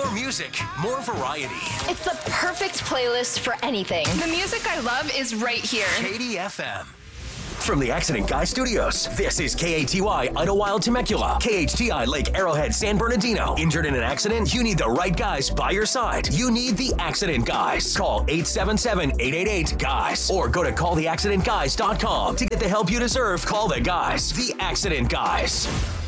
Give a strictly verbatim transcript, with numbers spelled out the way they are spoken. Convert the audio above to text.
More music, more variety. It's the perfect playlist for anything. The music I love is right here. K D F M. From the Accident Guy Studios, this is K A T Y Idlewild Temecula, K H T I Lake Arrowhead San Bernardino. Injured in an accident? You need the right guys by your side. You need the Accident Guys. Call eight seven seven, eight eight eight, G U Y S or go to call the accident guys dot com to get the help you deserve. Call the guys. The Accident Guys.